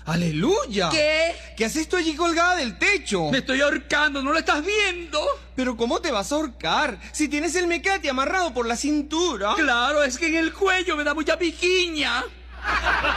¡Aleluya! ¿Qué? ¿Qué haces tú allí colgada del techo? Me estoy ahorcando, ¿no lo estás viendo? ¿Pero cómo te vas a ahorcar si tienes el mecate amarrado por la cintura? Claro, es que en el cuello me da mucha piquiña.